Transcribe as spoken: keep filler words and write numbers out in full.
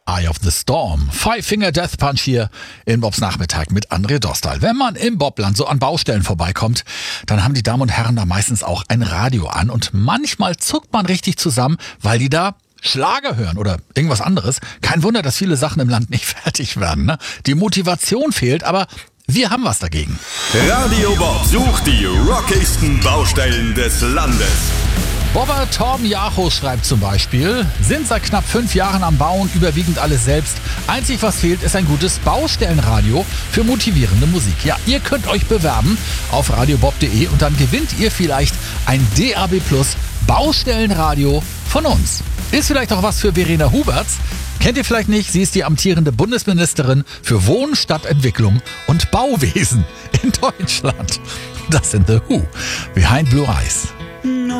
Eye of the Storm. Five Finger Death Punch hier in Bobs Nachmittag mit André Dostal. Wenn man im Bobland so an Baustellen vorbeikommt, dann haben die Damen und Herren da meistens auch ein Radio an und manchmal zuckt man richtig zusammen, weil die da Schlager hören oder irgendwas anderes. Kein Wunder, dass viele Sachen im Land nicht fertig werden, ne? Die Motivation fehlt, aber wir haben was dagegen. Radio Bob sucht die rockigsten Baustellen des Landes. Bobber Torben Jachos schreibt zum Beispiel: sind seit knapp fünf Jahren am Bauen, überwiegend alles selbst. Einzig was fehlt, ist ein gutes Baustellenradio für motivierende Musik. Ja, ihr könnt euch bewerben auf radiobob punkt de und dann gewinnt ihr vielleicht ein D A B Plus Baustellenradio von uns. Ist vielleicht auch was für Verena Huberts. Kennt ihr vielleicht nicht? Sie ist die amtierende Bundesministerin für Wohnen, Stadtentwicklung und Bauwesen in Deutschland. Das sind The Who. Behind Blue Eyes.